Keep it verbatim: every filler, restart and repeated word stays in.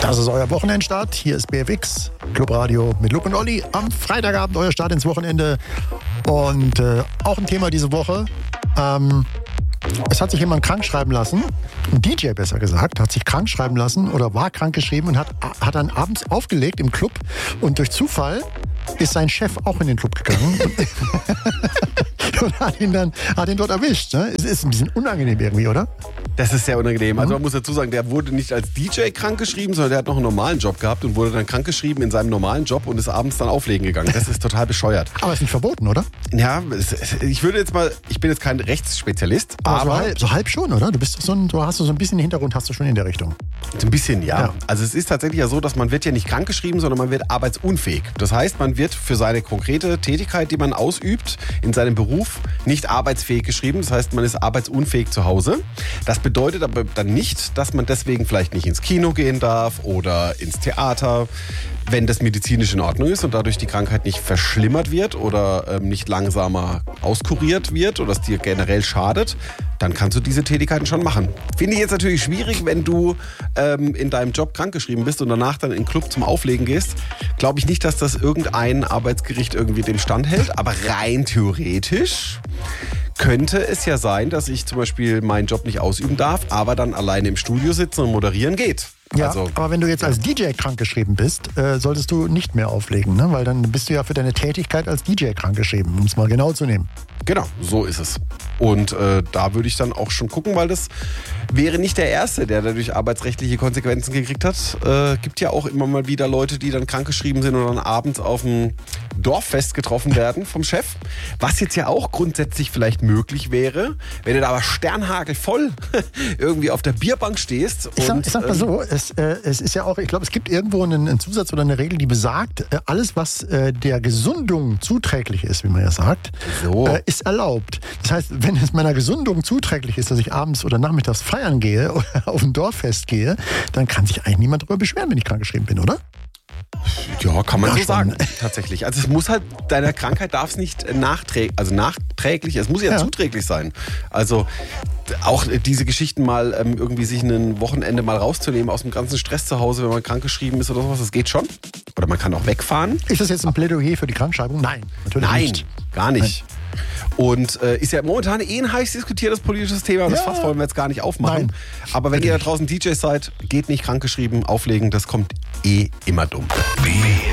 Das ist euer Wochenendstart. Hier ist B F X, Clubradio mit Luke und Olli. Am Freitagabend euer Start ins Wochenende. Und äh, auch ein Thema diese Woche. Ähm, es hat sich jemand krank schreiben lassen. Ein D J besser gesagt, hat sich krank schreiben lassen oder war krank geschrieben und hat, hat dann abends aufgelegt im Club. Und durch Zufall ist sein Chef auch in den Club gegangen und hat ihn dann hat ihn dort erwischt. Ne? Es ist ein bisschen unangenehm irgendwie, oder? Das ist sehr unangenehm. Also Mhm. man muss dazu sagen, der wurde nicht als D J krankgeschrieben, sondern der hat noch einen normalen Job gehabt und wurde dann krankgeschrieben in seinem normalen Job und ist abends dann auflegen gegangen. Das ist total bescheuert. Aber ist nicht verboten, oder? Ja, es- ich würde jetzt mal, ich bin jetzt kein Rechtsspezialist, Aber, aber, so, halb, so halb schon, oder? Du bist doch so ein, du hast so ein bisschen Hintergrund, hast du schon in der Richtung. so ein bisschen ja. Ja. Also es ist tatsächlich ja so, dass man wird ja nicht krankgeschrieben, sondern man wird arbeitsunfähig. Das heißt, man wird für seine konkrete Tätigkeit, die man ausübt, in seinem Beruf nicht arbeitsfähig geschrieben. Das heißt, man ist arbeitsunfähig zu Hause. Das bedeutet aber dann nicht, dass man deswegen vielleicht nicht ins Kino gehen darf oder ins Theater, wenn das medizinisch in Ordnung ist und dadurch die Krankheit nicht verschlimmert wird oder ähm, nicht langsamer auskuriert wird oder es dir generell schadet, dann kannst du diese Tätigkeiten schon machen. Finde ich jetzt natürlich schwierig, wenn du ähm, in deinem Job krankgeschrieben bist und danach dann in den Club zum Auflegen gehst. Glaube ich nicht, dass das irgendein Arbeitsgericht irgendwie dem standhält, aber rein theoretisch könnte es ja sein, dass ich zum Beispiel meinen Job nicht ausüben darf, aber dann alleine im Studio sitzen und moderieren geht. Ja, Also, aber wenn du jetzt als D J krankgeschrieben bist, äh, solltest du nicht mehr auflegen, ne? Weil dann bist du ja für deine Tätigkeit als D J krankgeschrieben, um es mal genau zu nehmen. genau, so ist es. Und äh, da würde ich dann auch schon gucken, weil das wäre nicht der Erste, der dadurch arbeitsrechtliche Konsequenzen gekriegt hat. Äh, gibt ja auch immer mal wieder Leute, die dann krankgeschrieben sind und dann abends auf dem Dorffest getroffen werden vom Chef. Was jetzt ja auch grundsätzlich vielleicht möglich wäre, wenn du da aber sternhagelvoll irgendwie auf der Bierbank stehst. Ich sag, und, ich sag mal ähm, so, es, äh, es ist ja auch, ich glaube, es gibt irgendwo einen, einen Zusatz oder eine Regel, die besagt, äh, alles, was äh, der Gesundung zuträglich ist, wie man ja sagt, So. äh, ist erlaubt. Das heißt, wenn es meiner Gesundung zuträglich ist, dass ich abends oder nachmittags feiern gehe oder auf ein Dorffest gehe, dann kann sich eigentlich niemand darüber beschweren, wenn ich krankgeschrieben bin, oder? Ja, kann man Ja, so schon. sagen, tatsächlich. Also es muss halt, deiner Krankheit darf es nicht nachträglich, also nachträglich, es muss ja, Ja. zuträglich sein. Also auch diese Geschichten mal ähm, irgendwie sich ein Wochenende mal rauszunehmen aus dem ganzen Stress zu Hause, wenn man krankgeschrieben ist oder sowas, das geht schon. Oder man kann auch wegfahren. Ist das jetzt ein Plädoyer für die Krankschreibung? Nein, natürlich Nein, nicht. gar nicht. Und äh, ist ja momentan eh ein heiß diskutiertes politisches Thema. Das Ja. Fass wollen wir jetzt gar nicht aufmachen. Nein. Aber wenn ihr da draußen D Js seid, geht nicht krankgeschrieben, auflegen, das kommt eh immer dumm.